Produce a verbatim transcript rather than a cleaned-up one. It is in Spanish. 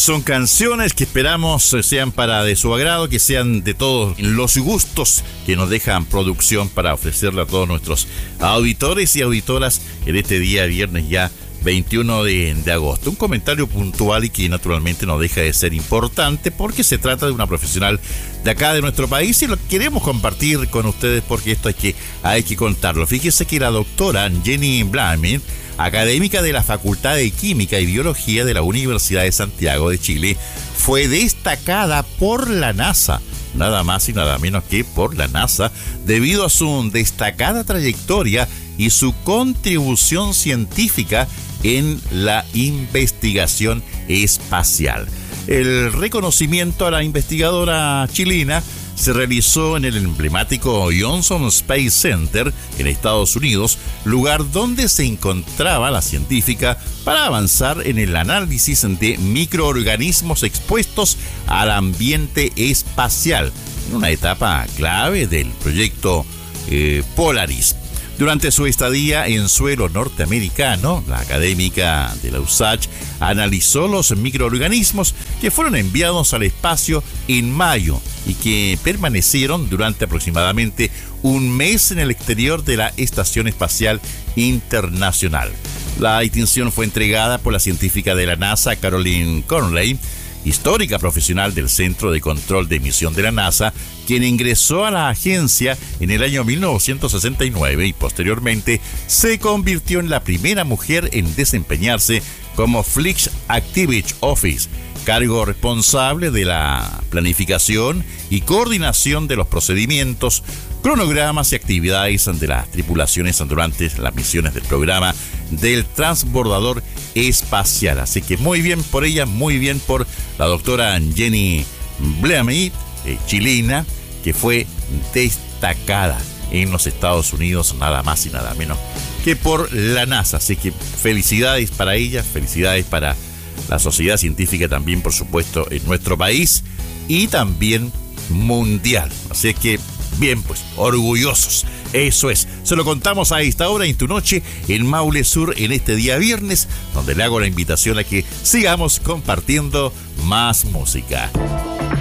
Son canciones que esperamos sean para de su agrado, que sean de todos los gustos que nos dejan producción para ofrecerle a todos nuestros auditores y auditoras en este día viernes ya veintiuno de, de agosto. Un comentario puntual y que naturalmente no deja de ser importante porque se trata de una profesional de acá de nuestro país y lo queremos compartir con ustedes porque esto hay que, hay que contarlo. Fíjese que la doctora Jenny Blamey, académica de la Facultad de Química y Biología de la Universidad de Santiago de Chile, fue destacada por la NASA, nada más y nada menos que por la NASA, debido a su destacada trayectoria y su contribución científica en la investigación espacial. El reconocimiento a la investigadora chilena se realizó en el emblemático Johnson Space Center en Estados Unidos, lugar donde se encontraba la científica para avanzar en el análisis de microorganismos expuestos al ambiente espacial, en una etapa clave del proyecto eh, Polaris. Durante su estadía en suelo norteamericano, la académica de la U S A Ch analizó los microorganismos que fueron enviados al espacio en mayo y que permanecieron durante aproximadamente un mes en el exterior de la Estación Espacial Internacional. La distinción fue entregada por la científica de la NASA, Caroline Conley, histórica profesional del Centro de Control de Emisión de la NASA, quien ingresó a la agencia en el año mil novecientos sesenta y nueve y posteriormente se convirtió en la primera mujer en desempeñarse como Flight Activity Office, cargo responsable de la planificación y coordinación de los procedimientos, cronogramas y actividades de las tripulaciones durante las misiones del programa del transbordador espacial. Así que muy bien por ella, muy bien por la doctora Jenny Blamey, eh, chilena, que fue destacada en los Estados Unidos, nada más y nada menos que por la NASA. Así que felicidades para ella, felicidades para la sociedad científica también, por supuesto, en nuestro país y también mundial. Así que bien, pues, orgullosos. Eso es. Se lo contamos a esta hora en tu noche en Maule Sur en este día viernes, donde le hago la invitación a que sigamos compartiendo más música.